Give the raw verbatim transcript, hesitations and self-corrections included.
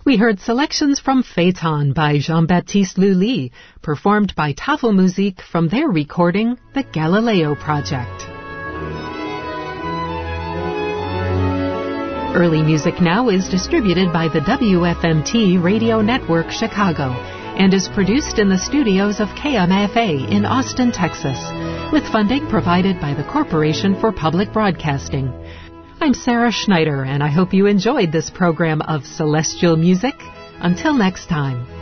We heard selections from Phaeton by Jean-Baptiste Lully, performed by Tafelmusik from their recording, The Galileo Project. Early Music Now is distributed by the W F M T Radio Network Chicago and is produced in the studios of K M F A in Austin, Texas, with funding provided by the Corporation for Public Broadcasting. I'm Sarah Schneider, and I hope you enjoyed this program of Celestial Music. Until next time.